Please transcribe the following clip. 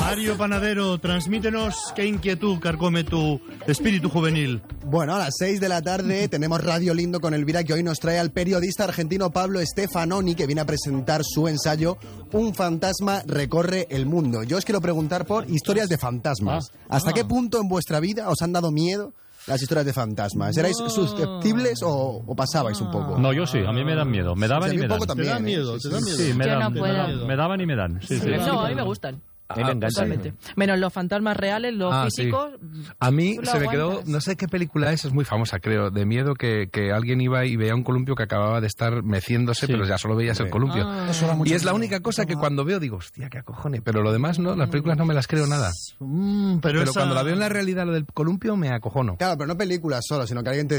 Mario Panadero, transmítenos qué inquietud carcome tu espíritu juvenil. Bueno, a las 6 de la tarde tenemos Radio Lindo con Elvira, que hoy nos trae al periodista argentino Pablo Stefanoni, que viene a presentar su ensayo Un fantasma recorre el mundo. Yo os quiero preguntar por historias de fantasmas. ¿Hasta qué punto en vuestra vida os han dado miedo las historias de fantasmas? ¿Erais susceptibles o pasabais un poco? No, yo sí, a mí me dan miedo. Me daban y me dan. ¿Te dan miedo? ¿Te dan miedo? Sí, me Yo dan, no puedo. me daban y me dan. Sí, sí. No, a mí me gustan. A mí me encanta. Totalmente. Menos los fantasmas reales, los físicos. A mí tú lo se me quedó, aguantas. no sé qué película es muy famosa, creo, de miedo que alguien iba y veía un columpio que acababa de estar meciéndose, pero ya solo veías el columpio. Y es la única cosa que cuando veo digo, hostia, qué acojones. Pero lo demás no, las películas no me las creo nada. Pero esa- cuando la veo en la realidad, lo del columpio, me acojono. Claro, pero no películas solo, sino que alguien te